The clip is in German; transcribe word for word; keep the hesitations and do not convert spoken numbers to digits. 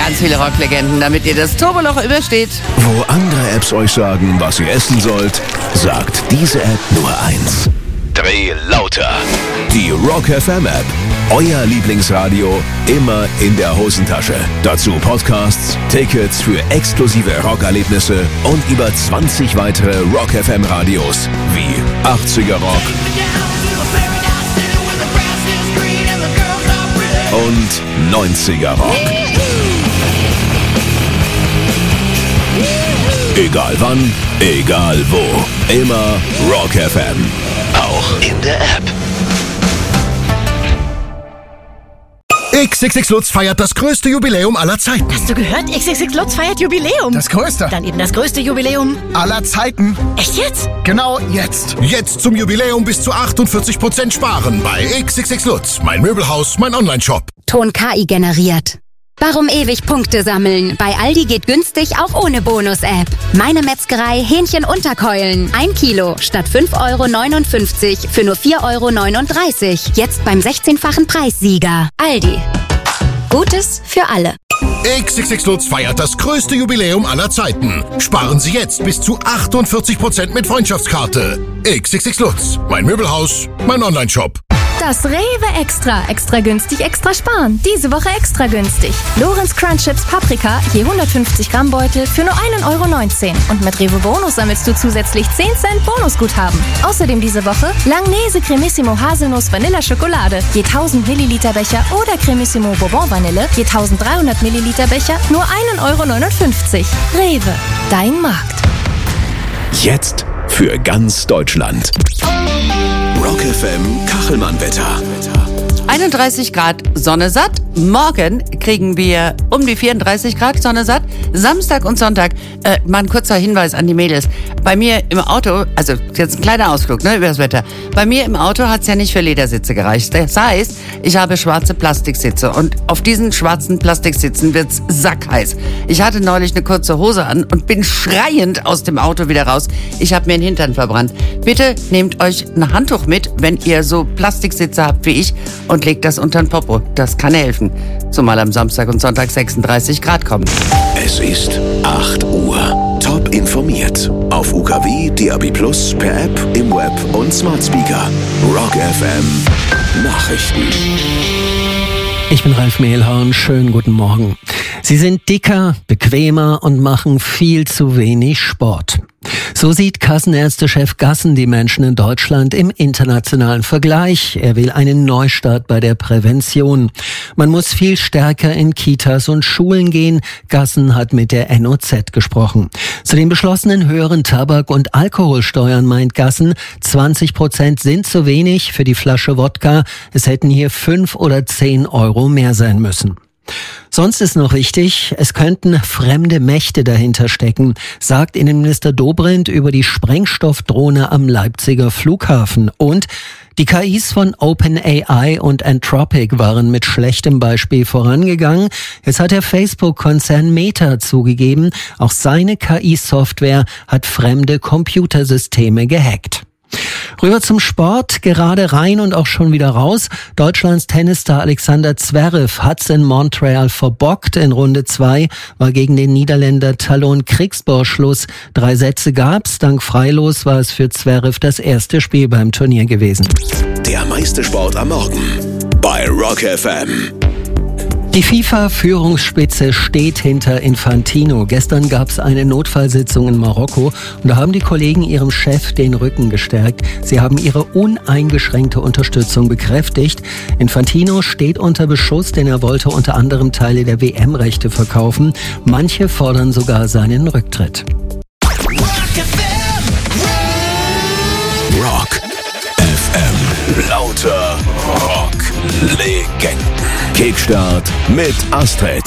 ganz viele Rocklegenden, damit ihr das Turboloch übersteht. Wo andere Apps euch sagen, was ihr essen sollt, sagt diese App nur eins. Dreh lauter. Die Rock F M App. Euer Lieblingsradio immer in der Hosentasche. Dazu Podcasts, Tickets für exklusive Rockerlebnisse und über zwanzig weitere Rock F M Radios wie achtziger Rock und neunziger Rock. Egal wann, egal wo. Immer Rock F M. Auch in der App. X X X Lutz feiert das größte Jubiläum aller Zeiten. Hast du gehört? X X X Lutz feiert Jubiläum. Das größte. Dann eben das größte Jubiläum aller Zeiten. Echt jetzt? Genau jetzt. Jetzt zum Jubiläum bis zu achtundvierzig Prozent sparen bei X X X Lutz. Mein Möbelhaus, mein Online-Shop. Ton K I generiert. Warum ewig Punkte sammeln? Bei Aldi geht günstig auch ohne Bonus-App. Meine Metzgerei Hähnchen Unterkeulen. Ein Kilo statt fünf Euro neunundfünfzig für nur vier Euro neununddreißig. Jetzt beim sechzehnfachen Preissieger. Aldi. Gutes für alle. X X X Lutz feiert das größte Jubiläum aller Zeiten. Sparen Sie jetzt bis zu achtundvierzig Prozent mit Freundschaftskarte. X X X Lutz. Mein Möbelhaus, mein Online-Shop. Das Rewe Extra. Extra günstig, extra sparen. Diese Woche extra günstig. Lorenz Crunch Chips Paprika, je hundertfünfzig Gramm Beutel für nur ein Euro neunzehn. Und mit Rewe Bonus sammelst du zusätzlich zehn Cent Bonusguthaben. Außerdem diese Woche Langnese Cremissimo Haselnuss Vanilla Schokolade, je tausend Milliliter Becher oder Cremissimo Bourbon Vanille, je eintausenddreihundert Milliliter Becher, nur ein Euro neunundfünfzig. Rewe, dein Markt. Jetzt für ganz Deutschland. Rock F M Kachelmann-Wetter. einunddreißig Grad, Sonne satt. Morgen kriegen wir um die vierunddreißig Grad, Sonne satt. Samstag und Sonntag, äh, mal ein kurzer Hinweis an die Mädels. Bei mir im Auto, also jetzt ein kleiner Ausflug, ne, über das Wetter. Bei mir im Auto hat's ja nicht für Ledersitze gereicht. Das heißt, ich habe schwarze Plastiksitze und auf diesen schwarzen Plastiksitzen wird's sackheiß. Ich hatte neulich eine kurze Hose an und bin schreiend aus dem Auto wieder raus. Ich habe mir den Hintern verbrannt. Bitte nehmt euch ein Handtuch mit, wenn ihr so Plastiksitze habt wie ich und legt das unter den Popo. Das kann helfen. Zumal am Samstag und Sonntag sechsunddreißig Grad kommen. Es ist acht Uhr. Top informiert. Auf U K W, D A B Plus, per App, im Web und Smart Speaker. Rock F M Nachrichten. Ich bin Ralf Mehlhorn, schönen guten Morgen. Sie sind dicker, bequemer und machen viel zu wenig Sport. So sieht Kassenärztechef Gassen die Menschen in Deutschland im internationalen Vergleich. Er will einen Neustart bei der Prävention. Man muss viel stärker in Kitas und Schulen gehen. Gassen hat mit der N O Z gesprochen. Zu den beschlossenen höheren Tabak- und Alkoholsteuern meint Gassen, zwanzig Prozent sind zu wenig für die Flasche Wodka. Es hätten hier fünf oder zehn Euro mehr sein müssen. Sonst ist noch wichtig, es könnten fremde Mächte dahinter stecken, sagt Innenminister Dobrindt über die Sprengstoffdrohne am Leipziger Flughafen. Und die K Is von OpenAI und Anthropic waren mit schlechtem Beispiel vorangegangen. Jetzt hat der Facebook-Konzern Meta zugegeben, auch seine K I-Software hat fremde Computersysteme gehackt. Rüber zum Sport, gerade rein und auch schon wieder raus. Deutschlands Tennisstar Alexander Zverev hat's in Montreal verbockt. In Runde zwei war gegen den Niederländer Talon Krigsbohr Schluss. Drei Sätze gab's. Dank Freilos war es für Zverev das erste Spiel beim Turnier gewesen. Der meiste Sport am Morgen bei Rock F M. Die FIFA-Führungsspitze steht hinter Infantino. Gestern gab es eine Notfallsitzung in Marokko und da haben die Kollegen ihrem Chef den Rücken gestärkt. Sie haben ihre uneingeschränkte Unterstützung bekräftigt. Infantino steht unter Beschuss, denn er wollte unter anderem Teile der W M-Rechte verkaufen. Manche fordern sogar seinen Rücktritt. Rock F M. Lauter Rock-Legenden. Kickstart mit Astrid.